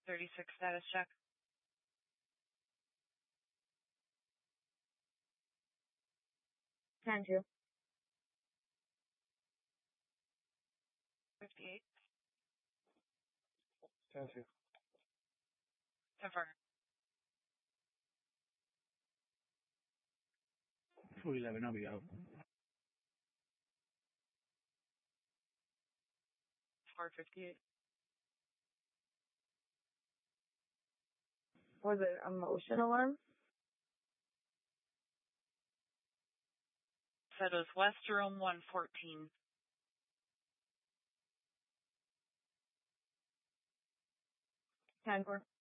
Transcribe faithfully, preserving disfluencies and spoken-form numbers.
thirty-six status check. ten two. fifty-eight. ten two. Confirm. four eleven, I'll be out. four fifty-eight. Was it a motion alarm? Said it was West Jerome one fourteen. ten four.